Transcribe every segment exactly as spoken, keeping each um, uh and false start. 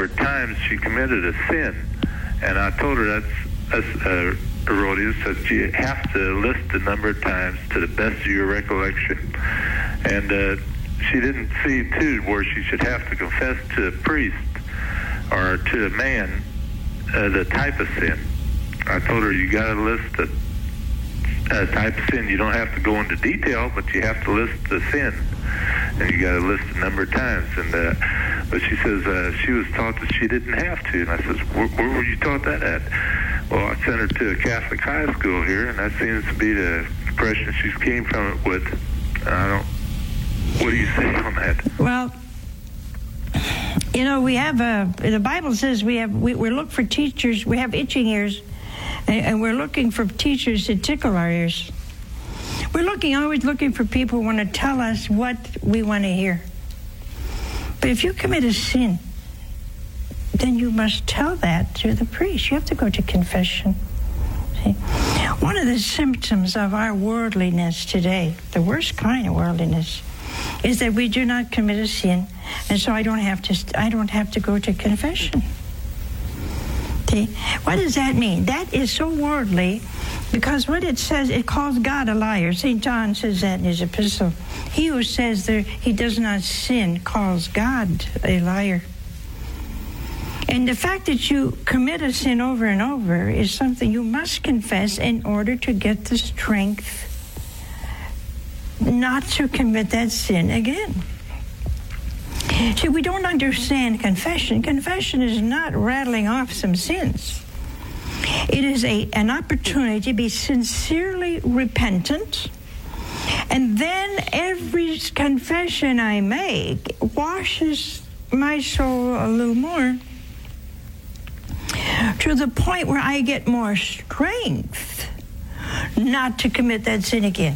number of times she committed a sin. And I told her that's, that's uh, erroneous, that you have to list the number of times to the best of your recollection. And uh, she didn't see, too, where she should have to confess to a priest or to a man uh, the type of sin. I told her you got to list the uh, type of sin. You don't have to go into detail, but you have to list the sin. And you got to list the number of times. And uh, but she says uh, she was taught that she didn't have to. And I says, where, where were you taught that at? Well, I sent her to a Catholic high school here, and that seems to be the impression she came from it with. I don't. What do you say on that? Well, you know, we have a. The Bible says we have. We, we look for teachers. We have itching ears, and, and we're looking for teachers to tickle our ears. We're looking, always looking for people who want to tell us what we want to hear. But if you commit a sin, then you must tell that to the priest. You have to go to confession. See? One of the symptoms of our worldliness today, the worst kind of worldliness, is that we do not commit a sin, and so I don't have to. I don't have to go to confession. See? What does that mean? That is so worldly. Because what it says, it calls God a liar. Saint John says that in his epistle. He who says that he does not sin calls God a liar. And the fact that you commit a sin over and over is something you must confess in order to get the strength not to commit that sin again. See, we don't understand confession. Confession is not rattling off some sins. It is a, an opportunity to be sincerely repentant, and then every confession I make washes my soul a little more to the point where I get more strength not to commit that sin again.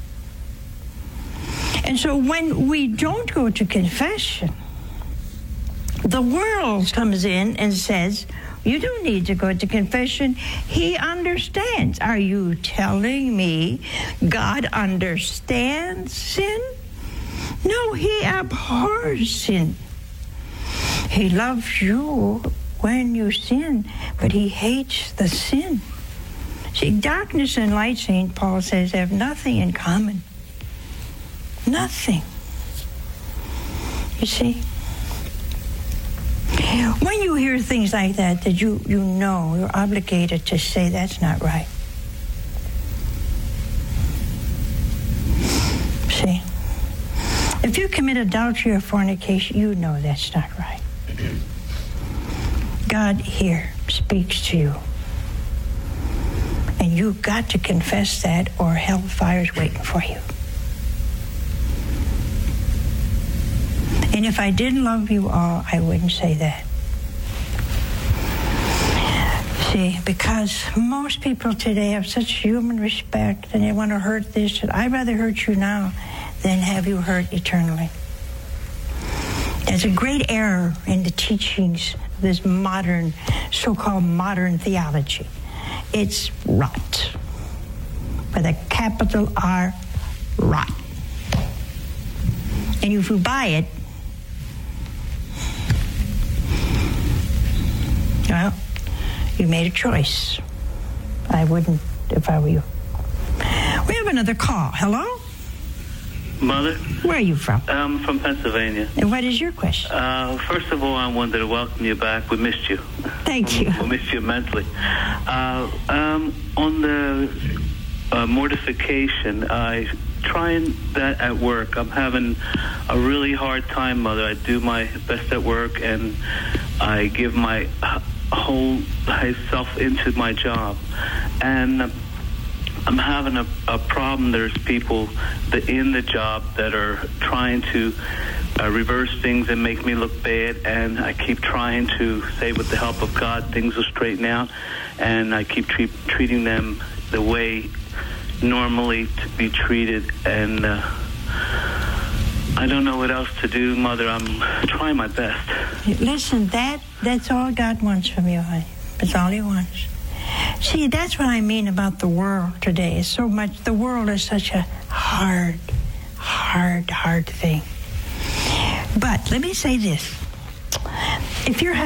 And so when we don't go to confession, the world comes in and says, you don't need to go to confession. He understands. Are you telling me God understands sin? No, he abhors sin. He loves you when you sin, but he hates the sin. See, darkness and light, Saint Paul says, have nothing in common. Nothing. You see? When you hear things like that, that you, you know, you're obligated to say that's not right. See? If you commit adultery or fornication, you know that's not right. God here speaks to you. And you've got to confess that, or hellfire's waiting for you. And if I didn't love you all, I wouldn't say that. See, because most people today have such human respect, and they want to hurt this, and I'd rather hurt you now than have you hurt eternally. There's a great error in the teachings of this modern, so-called modern theology. It's rot. With a capital R, rot. And if you buy it, well, you made a choice. I wouldn't if I were you. We have another call. Hello? Mother? Where are you from? I'm from Pennsylvania. And what is your question? Uh, first of all, I wanted to welcome you back. We missed you. Thank you. We missed you immensely. Uh, um, on the uh, mortification, I trying that at work. I'm having a really hard time, Mother. I do my best at work, and I give my whole myself into my job. And I'm having a, a problem. There's people that in the job that are trying to uh, reverse things and make me look bad, and I keep trying to say with the help of God things will straighten out, and I keep treat, treating them the way normally to be treated, and uh, I don't know what else to do, Mother. I'm trying my best. Listen, that that's all God wants from you, honey. That's all he wants. See, that's what I mean about the world today. It's so much, the world is such a hard, hard, hard thing. But let me say this. If you're